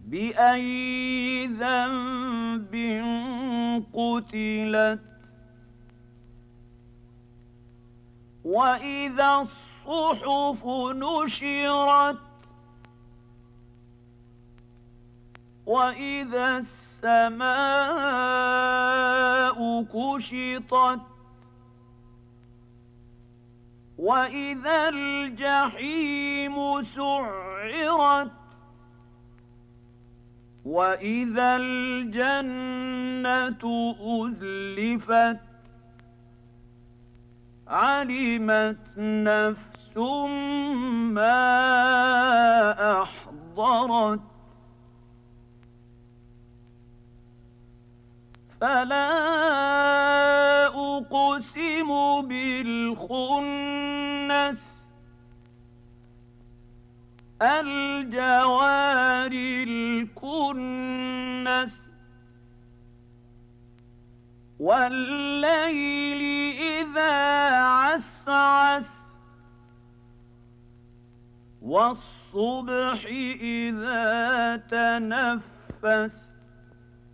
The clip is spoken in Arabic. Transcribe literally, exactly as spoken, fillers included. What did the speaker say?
بأي ذنب قتلت وإذا الصحف نشرت وإذا السماء كشطت وإذا الجحيم سعرت وإذا الجنة أزلفت علمت نفس ما أحضرت فلا أقسم بالخنس الجوار الكنس والليل إذا عسعس والصبح إذا تنفس